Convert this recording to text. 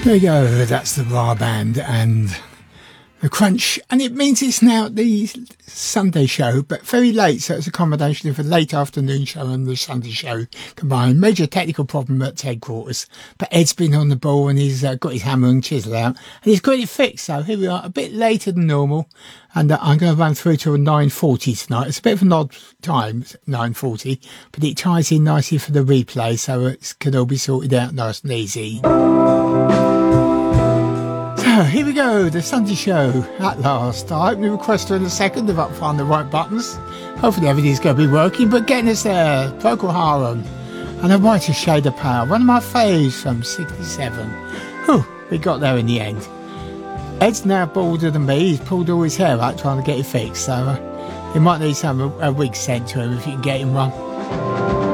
There you go, that's the Ra Band and the Crunch, and it means it's now the Sunday show, but very late, so it's a combination of a late afternoon show and the Sunday show combined. Major technical problem at headquarters, but Ed's been on the ball and he's got his hammer and chisel out, and he's got it fixed, so here we are, a bit later than normal, and I'm going to run through to 9:40 tonight. It's a bit of an odd time, 9:40, but it ties in nicely for the replay, so it can all be sorted out nice and easy. So here we go, the Sunday show at last. I open the requester in a second if I can find the right buttons. Hopefully everything's going to be working, but getting us there, Procol Harum and A Whiter Shade of Pale, one of my faves from 67. Whew, we got there in the end. Ed's now balder than me, he's pulled all his hair out trying to get it fixed, so he might need a wig sent to him if you can get him one.